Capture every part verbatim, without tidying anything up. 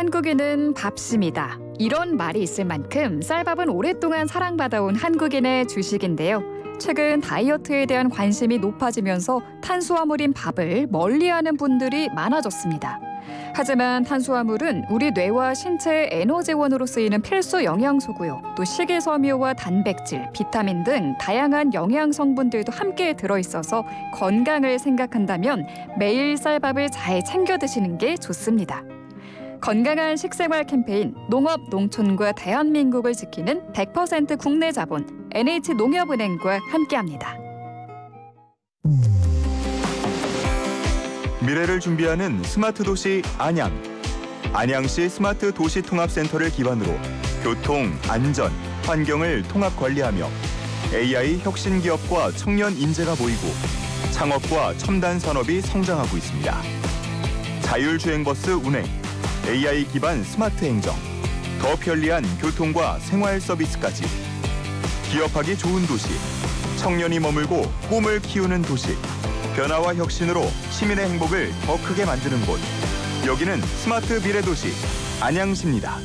한국인은 밥심이다. 이런 말이 있을 만큼 쌀밥은 오랫동안 사랑받아온 한국인의 주식인데요. 최근 다이어트에 대한 관심이 높아지면서 탄수화물인 밥을 멀리하는 분들이 많아졌습니다. 하지만 탄수화물은 우리 뇌와 신체의 에너지원으로 쓰이는 필수 영양소고요. 또 식이섬유와 단백질, 비타민 등 다양한 영양 성분들도 함께 들어있어서 건강을 생각한다면 매일 쌀밥을 잘 챙겨 드시는 게 좋습니다. 건강한 식생활 캠페인 농업, 농촌과 대한민국을 지키는 백 퍼센트 국내 자본 엔에이치농협은행과 함께합니다. 미래를 준비하는 스마트 도시 안양. 안양시 스마트 도시 통합센터를 기반으로 교통, 안전, 환경을 통합 관리하며 에이아이 혁신 기업과 청년 인재가 모이고 창업과 첨단 산업이 성장하고 있습니다. 자율주행버스 운행, 에이아이 기반 스마트 행정, 더 편리한 교통과 생활 서비스까지. 기업하기 좋은 도시, 청년이 머물고 꿈을 키우는 도시. 변화와 혁신으로 시민의 행복을 더 크게 만드는 곳. 여기는 스마트 미래도시 안양시입니다.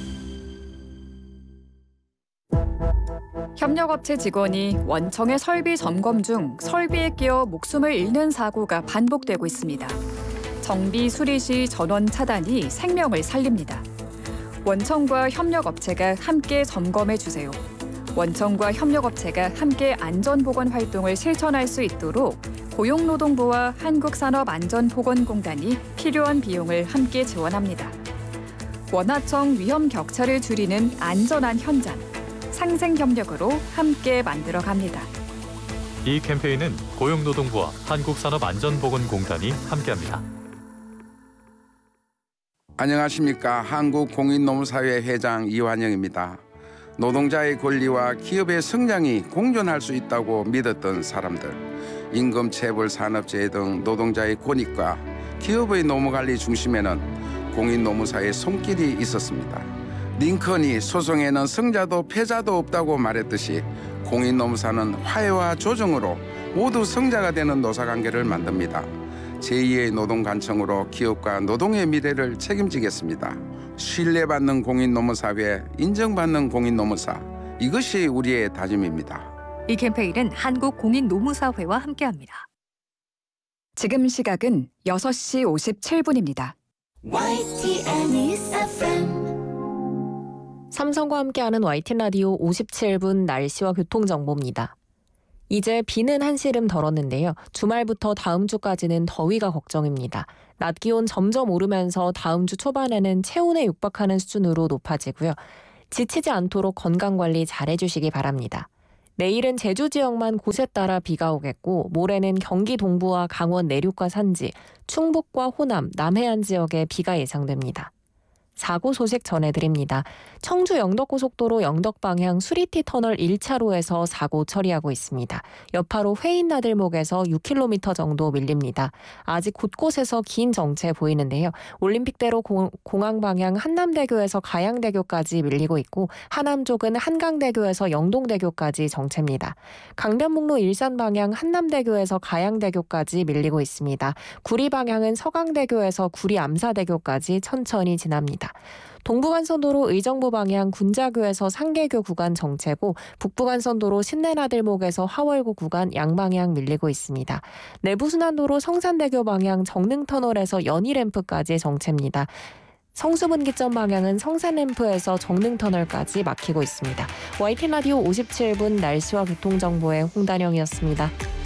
협력업체 직원이 원청의 설비 점검 중 설비에 끼어 목숨을 잃는 사고가 반복되고 있습니다. 정비 수리 시 전원 차단이 생명을 살립니다. 원청과 협력업체가 함께 점검해 주세요. 원청과 협력업체가 함께 안전보건 활동을 실천할 수 있도록 고용노동부와 한국산업안전보건공단이 필요한 비용을 함께 지원합니다. 원하청 위험 격차를 줄이는 안전한 현장, 상생협력으로 함께 만들어갑니다. 이 캠페인은 고용노동부와 한국산업안전보건공단이 함께합니다. 안녕하십니까. 한국공인노무사회 회장 이완영입니다. 노동자의 권리와 기업의 성장이 공존할 수 있다고 믿었던 사람들, 임금체불 산업재해 등 노동자의 권익과 기업의 노무관리 중심에는 공인노무사의 손길이 있었습니다. 링컨이 소송에는 승자도 패자도 없다고 말했듯이 공인노무사는 화해와 조정으로 모두 성자가 되는 노사관계를 만듭니다. 제이의 노동관청으로 기업과 노동의 미래를 책임지겠습니다. 신뢰받는 공인노무사회, 인정받는 공인노무사, 이것이 우리의 다짐입니다. 이 캠페인은 한국공인노무사회와 함께합니다. 지금 시각은 여섯 시 오십칠 분입니다. 삼성과 함께하는 와이티 라디오 오십칠 분 날씨와 교통정보입니다. 이제 비는 한시름 덜었는데요. 주말부터 다음 주까지는 더위가 걱정입니다. 낮 기온 점점 오르면서 다음 주 초반에는 체온에 육박하는 수준으로 높아지고요. 지치지 않도록 건강관리 잘해주시기 바랍니다. 내일은 제주 지역만 곳에 따라 비가 오겠고 모레는 경기 동부와 강원 내륙과 산지, 충북과 호남, 남해안 지역에 비가 예상됩니다. 사고 소식 전해드립니다. 청주 영덕고속도로 영덕 방향 수리티 터널 일 차로에서 사고 처리하고 있습니다. 여파로 회인나들목에서 육 킬로미터 정도 밀립니다. 아직 곳곳에서 긴 정체 보이는데요. 올림픽대로 공, 공항 방향 한남대교에서 가양대교까지 밀리고 있고 하남 쪽은 한강대교에서 영동대교까지 정체입니다. 강변북로 일산 방향 한남대교에서 가양대교까지 밀리고 있습니다. 구리 방향은 서강대교에서 구리 암사대교까지 천천히 지납니다. 동부간선도로 의정부 방향 군자교에서 상계교 구간 정체고 북부간선도로 신내나들목에서 하월구 구간 양방향 밀리고 있습니다. 내부순환도로 성산대교 방향 정릉터널에서 연희램프까지 정체입니다. 성수분기점 방향은 성산램프에서 정릉터널까지 막히고 있습니다. 와이티 라디오 오십칠 분 날씨와 교통정보의 홍단영이었습니다.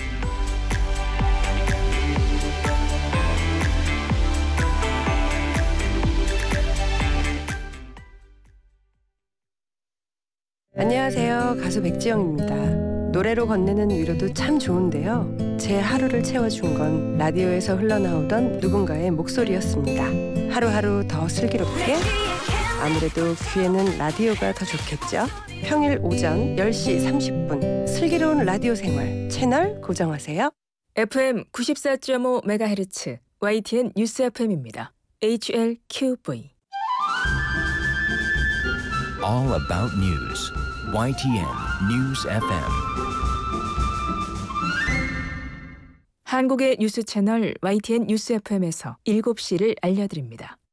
안녕하세요. 가수 백지영입니다. 노래로 건네는 위로도 참 좋은데요. 제 하루를 채워준 건 라디오에서 흘러나오던 누군가의 목소리였습니다. 하루하루 더 슬기롭게? 아무래도 귀에는 라디오가 더 좋겠죠? 평일 오전 열 시 삼십 분 슬기로운 라디오 생활 채널 고정하세요. 에프엠 구십사 점 오 메가헤르츠 와이티엔 뉴스 에프엠입니다. 에이치엘큐브이 All about news. 와이티엔 News 에프엠. 한국의 뉴스 채널 와이티엔 뉴스 에프엠에서 일곱 시를 알려드립니다.